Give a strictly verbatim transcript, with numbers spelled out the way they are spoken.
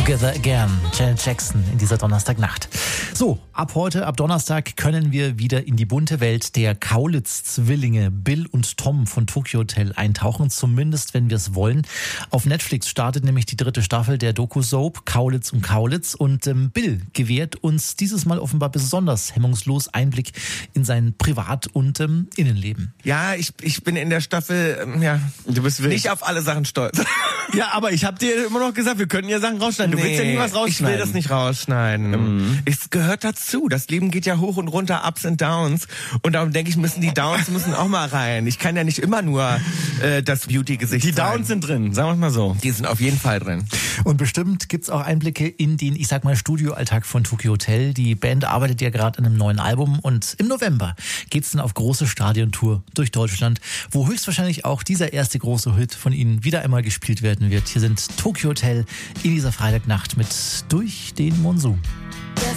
Together Again, Janet Jackson in dieser Donnerstagnacht. So, ab heute, ab Donnerstag können wir wieder in die bunte Welt der Kaulitz-Zwillinge Bill und Tom von Tokyo Hotel eintauchen, zumindest wenn wir es wollen. Auf Netflix startet nämlich die dritte Staffel der Doku-Soap Kaulitz und Kaulitz und ähm, Bill gewährt uns dieses Mal offenbar besonders hemmungslos Einblick in sein Privat- und ähm, Innenleben. Ja, ich, ich bin in der Staffel, ähm, ja, Du bist wild. nicht auf alle Sachen stolz. Ja, aber ich habe dir immer noch gesagt, wir können ja Sachen rausschneiden. Du willst ja nie was rausschneiden. Ich will das nicht rausschneiden. Mhm. Es gehört dazu. Das Leben geht ja hoch und runter, Ups und Downs. Und darum denke ich, müssen die Downs müssen auch mal rein. Ich kann ja nicht immer nur äh, das Beauty-Gesicht Die sein. Downs sind drin, sagen wir mal so. Die sind auf jeden Fall drin. Und bestimmt gibt's auch Einblicke in den, ich sag mal, Studioalltag von Tokyo Hotel. Die Band arbeitet ja gerade an einem neuen Album und im November geht's dann auf große Stadiontour durch Deutschland, wo höchstwahrscheinlich auch dieser erste große Hit von ihnen wieder einmal gespielt werden wird. Hier sind Tokyo Hotel in dieser Freitagnacht mit Durch den Monsun.